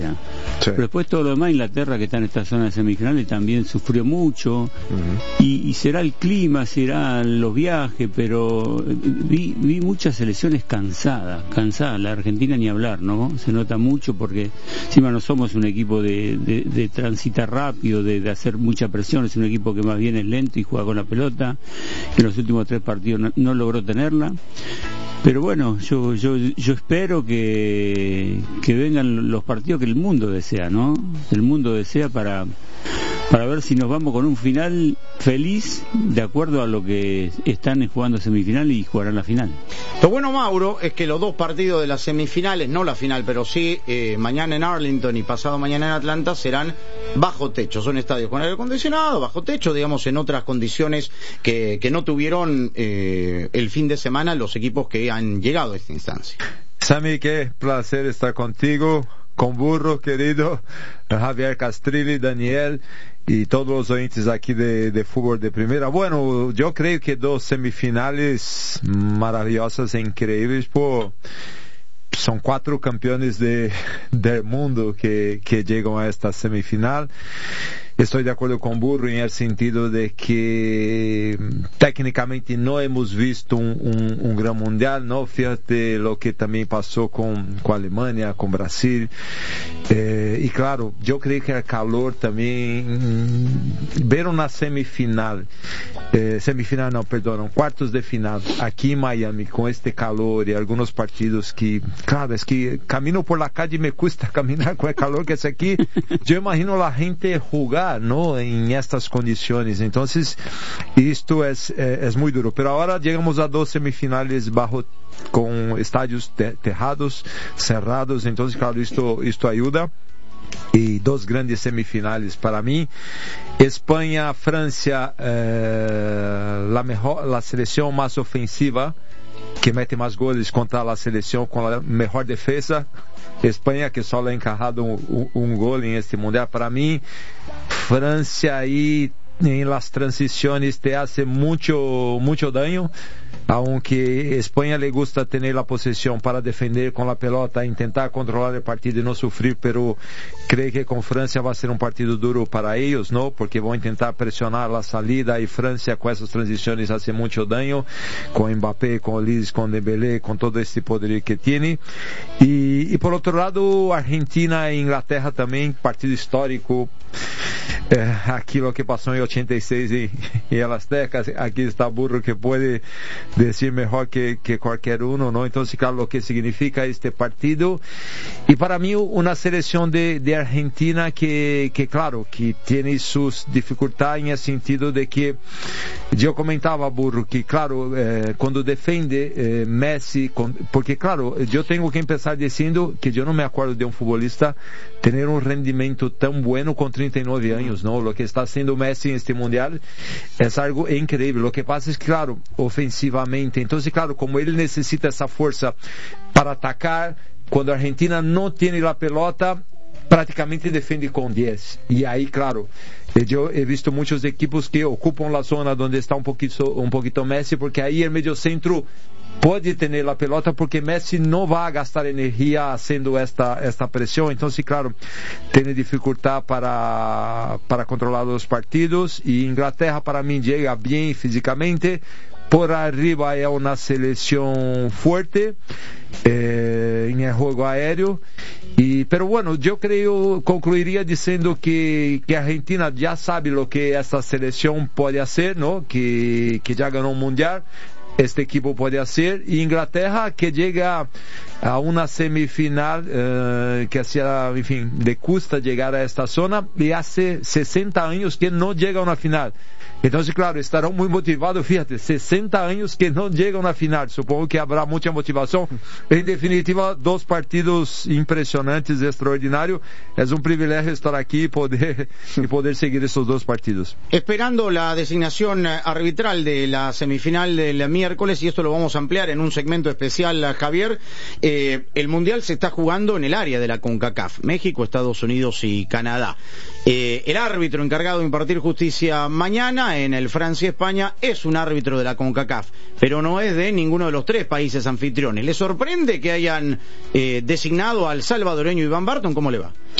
Sí. Pero después todo lo demás, Inglaterra, que está en esta zona de semifinales, también sufrió mucho. Y será el clima, serán los viajes, pero vi muchas selecciones cansadas. La Argentina ni hablar, ¿no? Se nota mucho porque encima no somos un equipo de transitar rápido, de hacer mucha presión. Es un equipo que más bien es lento y juega con la pelota, que en los últimos 3 partidos no logró tenerla. Pero bueno, yo espero que vengan los partidos que el mundo desea, ¿no? El mundo desea para ver si nos vamos con un final feliz de acuerdo a lo que están jugando semifinal y jugarán la final. Lo bueno, Mauro, es que los 2 partidos de las semifinales, no la final, pero sí mañana en Arlington y pasado mañana en Atlanta, serán bajo techo. Son estadios con aire acondicionado, bajo techo, digamos, en otras condiciones que no tuvieron el fin de semana los equipos que han llegado a esta instancia. Sammy, qué placer estar contigo, con Burro, querido, Javier Castrilli, Daniel y todos los oyentes aquí de fútbol de primera. Bueno, yo creo que 2 semifinales maravillosas e increíbles. Son 4 campeones del mundo que llegan a esta semifinal. Estoy de acuerdo con Burro en el sentido de que técnicamente no hemos visto un gran mundial, ¿no? Fíjate lo que también pasó con Alemania, con Brasil. Y claro, yo creo que el calor también, ver una cuartos de final aquí en Miami con este calor y algunos partidos que, claro, es que camino por la calle y me cuesta caminar con el calor que es aquí. Yo imagino la gente jugar, ¿no? En estas condiciones. Entonces, esto es muy duro. Pero ahora llegamos a 2 semifinales con estadios tejados, cerrados. Entonces, claro, esto ayuda. Y 2 grandes semifinales para mí. España, Francia, la selección más ofensiva, que mete más goles contra la selección con la mejor defensa. España, que solo ha encajado un gol en este mundial. Para mí, Francia ahí en las transiciones te hace mucho daño, aunque España le gusta tener la posesión para defender con la pelota, intentar controlar el partido y no sufrir, pero creo que con Francia va a ser un partido duro para ellos, ¿no? Porque van a intentar presionar la salida y Francia con esas transiciones hace mucho daño, con Mbappé, con Olise, con Dembélé, con todo este poder que tiene. Y por otro lado, Argentina e Inglaterra también, partido histórico. Aquí lo que pasó en 86 y el Azteca, aquí está Burro que puede decir mejor que cualquier uno, ¿no? Entonces, claro, lo que significa este partido. Y para mí una selección de Argentina que claro, que tiene sus dificultades en el sentido de que yo comentaba, Burro, que claro, cuando defiende Messi, porque claro, yo tengo que empezar diciendo que yo no me acuerdo de un futbolista tener un rendimiento tan bueno con 39 años, ¿no? Lo que está haciendo Messi en este mundial es algo increíble. Lo que pasa es que, claro, ofensivamente, entonces, claro, como él necesita esa fuerza para atacar, cuando Argentina no tiene la pelota, prácticamente defiende con 10. Y ahí, claro, yo he visto muchos equipos que ocupan la zona donde está un poquito Messi, porque ahí el medio centro puede tener la pelota porque Messi no va a gastar energía haciendo esta presión. Entonces, claro, tiene dificultad para controlar los partidos. Y Inglaterra para mí llega bien físicamente. Por arriba es una selección fuerte en el juego aéreo. Pero bueno, yo concluiría diciendo que Argentina ya sabe lo que esta selección puede hacer, ¿no? Que ya ganó un mundial. Este equipo puede hacer, y Inglaterra que llega a una semifinal que hacía, en fin, le cuesta llegar a esta zona y hace 60 años que no llega a una final. Entonces, claro, estarán muy motivados, fíjate, 60 años que no llega a una final, supongo que habrá mucha motivación. En definitiva, 2 partidos impresionantes, extraordinarios. Es un privilegio estar aquí y poder seguir esos 2 partidos. Esperando la designación arbitral de la semifinal del miércoles, y esto lo vamos a ampliar en un segmento especial, Javier. El Mundial se está jugando en el área de la CONCACAF, México, Estados Unidos y Canadá. El árbitro encargado de impartir justicia mañana en el Francia-España es un árbitro de la CONCACAF, pero no es de ninguno de los 3 países anfitriones. ¿Le sorprende que hayan designado al salvadoreño Iván Barton? ¿Cómo le va?